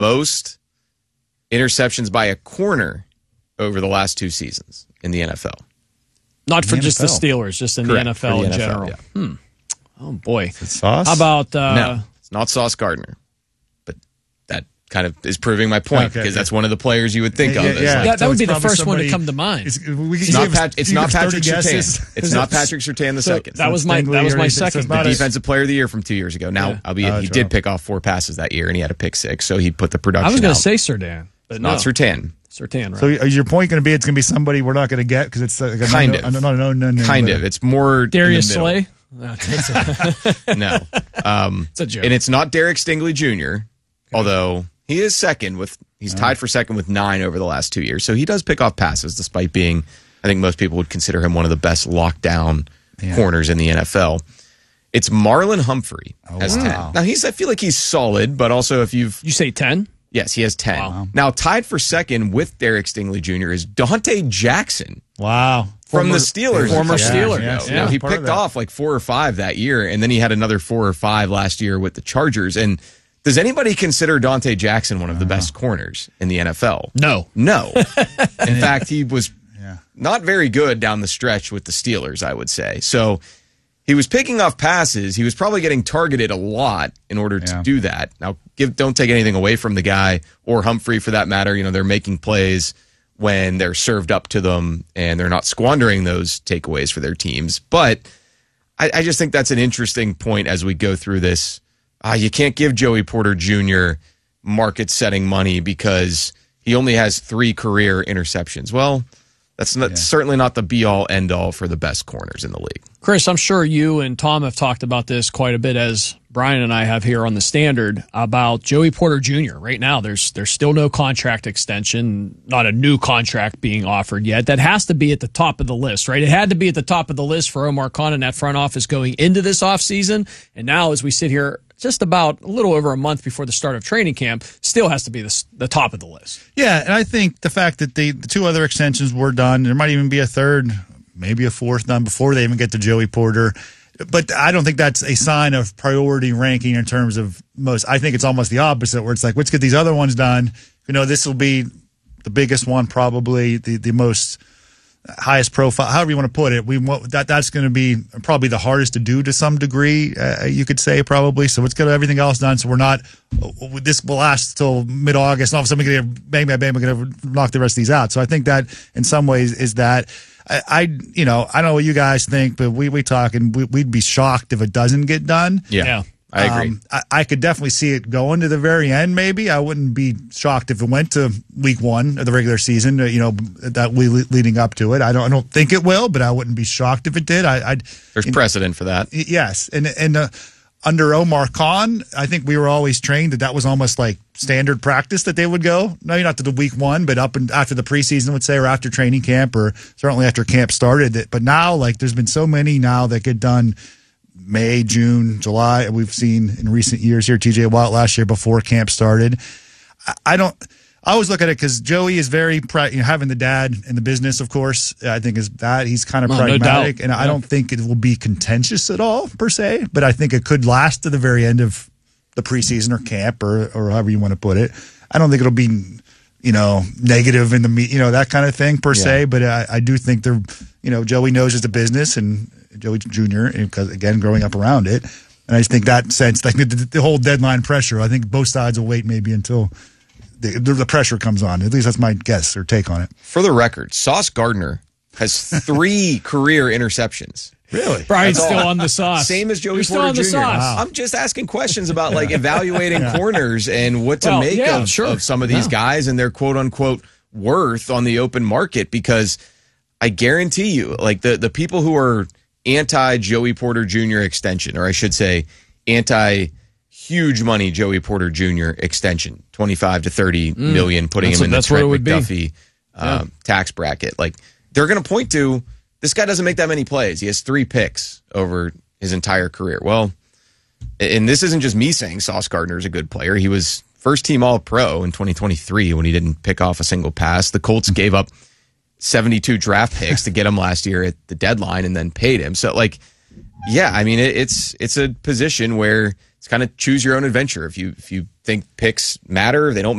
most interceptions by a corner over the last 2 seasons in the NFL. Not for just the Steelers, just in Correct, the NFL in general. Yeah. Oh, boy. Is it Sauce? How about... No, it's not Sauce Gardner. But that kind of is proving my point, because that's one of the players you would think of. That would be the first one to come to mind. It's not Patrick Surtain. It's not Patrick Surtain the second. That was my second. The Defensive Player of the Year from 2 years ago. Now, albeit he did pick off 4 passes that year, and he had a pick 6, so he put the production I was going to out. say Surtain, but not Surtain. Surtain, right? So is your point going to be it's going to be somebody we're not going to get because it's like kind of. Kind of. It's more Darius Slay? No. It's a joke. And it's not Derek Stingley Jr., although he is he's tied for second with 9 over the last 2 years. So he does pick off passes, despite being, I think most people would consider him one of the best lockdown corners in the NFL. It's Marlon Humphrey has 10. Now, I feel like he's solid, but also if you've... You say 10? Yes, he has 10. Wow. Now, tied for second with Derek Stingley Jr. is Dante Jackson. Wow. From the Steelers. Former Steeler. Yeah, he picked off like 4 or 5 that year, and then he had another 4 or 5 last year with the Chargers. And does anybody consider Dante Jackson one of the best corners in the NFL? No. In fact, he was not very good down the stretch with the Steelers, I would say. So he was picking off passes. He was probably getting targeted a lot in order to do that. Now, don't take anything away from the guy or Humphrey for that matter. You know, they're making plays when they're served up to them and they're not squandering those takeaways for their teams. But I just think that's an interesting point as we go through this. You can't give Joey Porter Jr. market-setting money because he only has 3 career interceptions. Well, that's certainly not the be-all, end-all for the best corners in the league. Chris, I'm sure you and Tom have talked about this quite a bit, as Brian and I have here on the Standard, about Joey Porter Jr. Right now, there's still no contract extension, not a new contract being offered yet. That has to be at the top of the list, right? It had to be at the top of the list for Omar Khan and that front office going into this offseason. And now, as we sit here just about a little over a month before the start of training camp, still has to be the top of the list. Yeah, and I think the fact that the 2 other extensions were done, there might even be a third, maybe a 4th done before they even get to Joey Porter. But I don't think that's a sign of priority ranking in terms of most. I think it's almost the opposite, where it's like, let's get these other ones done. You know, this will be the biggest one, probably the most highest profile, however you want to put it. That's going to be probably the hardest to do to some degree, you could say, probably. So let's get everything else done. So we're not, this will last till mid-August, and all of a sudden we're going to knock the rest of these out. So I think that in some ways is that. I don't know what you guys think, but we talk, and we'd be shocked if it doesn't get done. Yeah. I agree. I could definitely see it going to the very end, maybe. I wouldn't be shocked if it went to week 1 of the regular season, that leading up to it. I don't think it will, but I wouldn't be shocked if it did. There's precedent for that. Yes. And under Omar Khan, I think we were always trained that was almost like standard practice that they would go. Maybe not to the week 1, but up and after the preseason, would say, or after training camp, or certainly after camp started. But now, like, there's been so many now that get done May, June, July. We've seen in recent years here, TJ Watt last year before camp started. I always look at it because Joey is very, having the dad in the business, of course, I think is that he's kind of pragmatic, and I don't think it will be contentious at all, per se, but I think it could last to the very end of the preseason or camp or however you want to put it. I don't think it'll be, negative in the, that kind of thing, per se, but I do think Joey knows it's a business, and Joey Jr., because, again, growing up around it, and I just think that sense, like the whole deadline pressure, I think both sides will wait maybe until the pressure comes on. At least that's my guess or take on it. For the record, Sauce Gardner has 3 career interceptions. Really? Brian's still on the sauce. Same as Joey You're Porter Jr. Still on the sauce. Wow. I'm just asking questions about evaluating corners and what to make of some of these guys and their quote-unquote worth on the open market, because I guarantee you, the people who are anti-Joey Porter Jr. extension, or I should say anti-huge money Joey Porter Jr. extension, 25 to 30 million, putting him in the Trent McDuffie tax bracket. They're going to point to, this guy doesn't make that many plays. He has 3 picks over his entire career. Well, and this isn't just me saying Sauce Gardner is a good player. He was first-team All-Pro in 2023 when he didn't pick off a single pass. The Colts gave up 72 draft picks to get him last year at the deadline and then paid him. So, Yeah, I mean it's a position where it's kind of choose your own adventure. If you think picks matter, they don't